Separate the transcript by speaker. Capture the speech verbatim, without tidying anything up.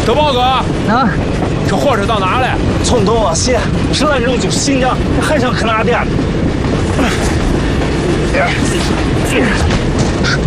Speaker 1: 德宝哥，
Speaker 2: 啊，
Speaker 1: 这火车到哪了？
Speaker 3: 从东往西，是兰州就是新疆，还想去哪点？